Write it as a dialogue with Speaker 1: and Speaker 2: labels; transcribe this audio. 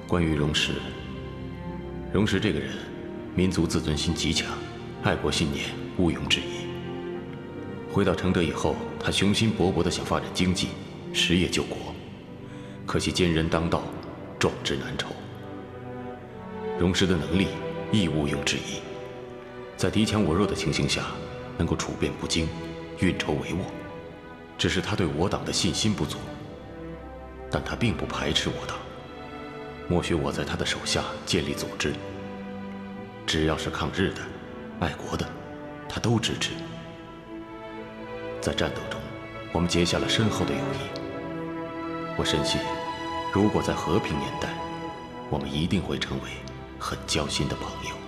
Speaker 1: 关于荣实，荣实这个人，民族自尊心极强，爱国信念毋庸置疑。回到承德以后，他雄心勃勃地想发展经济，实业救国。可惜奸人当道，壮志难酬。荣实的能力亦毋庸置疑，在敌强我弱的情形下，能够处变不惊，运筹帷幄。只是他对我党的信心不足，但他并不排斥我党，默许我在他的手下建立组织。只要是抗日的、爱国的，他都支持。在战斗中，我们结下了深厚的友谊。我深信，如果在和平年代，我们一定会成为很交心的朋友。